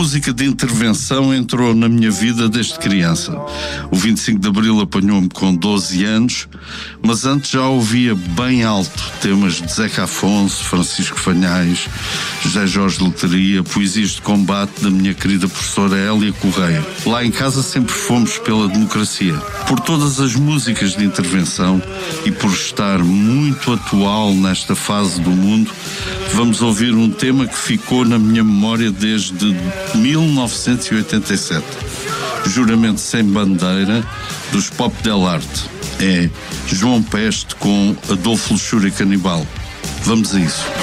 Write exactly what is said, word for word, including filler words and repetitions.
música de intervenção entrou na minha vida desde criança. O vinte e cinco de Abril apanhou-me com doze anos, mas antes já ouvia bem alto temas de Zeca Afonso, Francisco Fanhais, José Jorge Leteria, poesias de combate da minha querida professora Hélia Correia. Lá em casa sempre fomos pela democracia. Por todas as músicas de intervenção e por estar muito atual nesta fase do mundo, vamos ouvir um tema que ficou na minha memória desde mil novecentos e oitenta e sete. Juramento Sem Bandeira, dos Pop del Arte. É João Peste com Adolfo Luxúria Canibal. Vamos a isso.